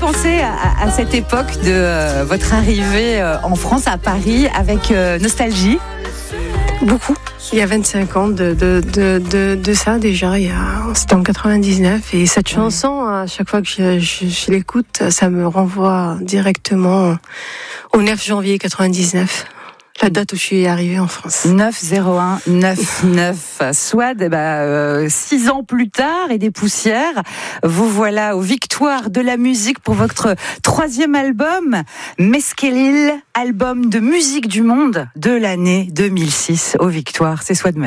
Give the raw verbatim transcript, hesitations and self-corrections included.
pensez à, à cette époque de euh, votre arrivée euh, en France, à Paris, avec euh, nostalgie? Beaucoup. Il y a vingt-cinq ans de, de, de, de, de ça déjà, il y a, c'était en quatre-vingt-dix-neuf. Et cette chanson, à chaque fois que je, je, je l'écoute, ça me renvoie directement au neuf janvier quatre-vingt-dix-neuf. La date où je suis arrivée en France. neuf zéro un neuf neuf. Swad, eh ben, euh, six ans plus tard et des poussières, vous voilà aux victoires de la musique pour votre troisième album, Meskelil, album de musique du monde de l'année deux mille six aux victoires. C'est Swad Messi.